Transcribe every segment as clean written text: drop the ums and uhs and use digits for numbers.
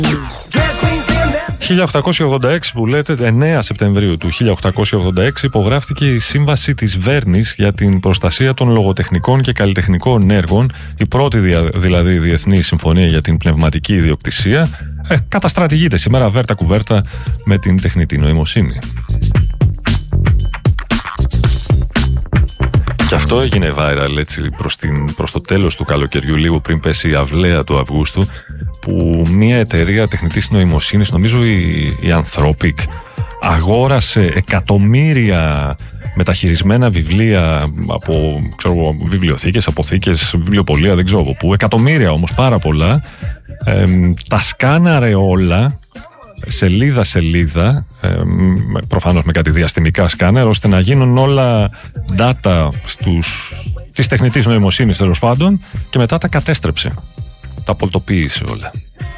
1886 που λέτε, 9 Σεπτεμβρίου του 1886 υπογράφτηκε η Σύμβαση της Βέρνης για την προστασία των λογοτεχνικών και καλλιτεχνικών έργων, η πρώτη δηλαδή διεθνή συμφωνία για την πνευματική ιδιοκτησία. Καταστρατηγείται σήμερα βέρτα κουβέρτα με την τεχνητή νοημοσύνη. Και αυτό έγινε viral έτσι προς το τέλος του καλοκαιριού, λίγο πριν πέσει η αυλαία του Αυγούστου, που μια εταιρεία τεχνητής νοημοσύνης, νομίζω η Anthropic, αγόρασε εκατομμύρια μεταχειρισμένα βιβλία από βιβλιοθήκες, αποθήκες, βιβλιοπωλεία, δεν ξέρω από πού, εκατομμύρια όμως, πάρα πολλά, τα σκάναρε όλα σελίδα, προφανώς με κάτι διαστημικά σκάνερ, ώστε να γίνουν όλα data της τεχνητής νοημοσύνης τέλος πάντων, και μετά τα κατέστρεψε, τα πολτοποίησε όλα.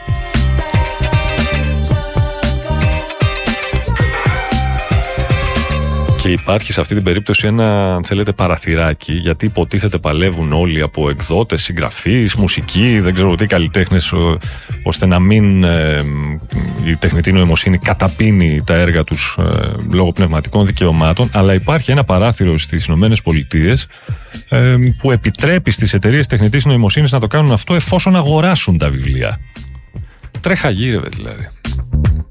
Και υπάρχει σε αυτή την περίπτωση ένα, αν θέλετε, παραθυράκι, γιατί υποτίθεται παλεύουν όλοι από εκδότες, συγγραφείς, μουσικοί, δεν ξέρω τι καλλιτέχνες, ώστε να μην η τεχνητή νοημοσύνη καταπίνει τα έργα τους λόγω πνευματικών δικαιωμάτων, αλλά υπάρχει ένα παράθυρο στις Ηνωμένες Πολιτείες που επιτρέπει στις εταιρείες τεχνητής νοημοσύνης να το κάνουν αυτό εφόσον αγοράσουν τα βιβλία. Τρέχα γύρευε δηλαδή.